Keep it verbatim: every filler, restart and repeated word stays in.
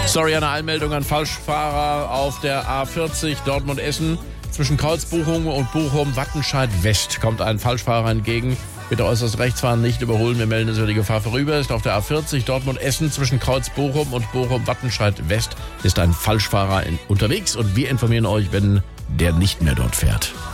Sorry, eine Einmeldung an Falschfahrer auf der A vierzig Dortmund-Essen. Zwischen Kreuzbuchum und Bochum-Wattenscheid-West kommt ein Falschfahrer entgegen. Bitte äußerst rechts fahren, nicht überholen. Wir melden, dass über die Gefahr vorüber ist. Auf der A vierzig Dortmund-Essen zwischen Kreuzbochum und Bochum-Wattenscheid-West ist ein Falschfahrer in, unterwegs. Und wir informieren euch, wenn der nicht mehr dort fährt.